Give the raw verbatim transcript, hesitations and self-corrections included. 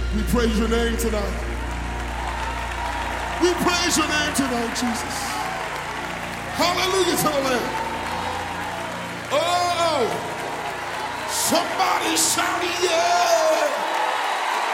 We praise your name tonight. We praise your name tonight, Jesus. Hallelujah to the Lamb. Oh, somebody shout yeah.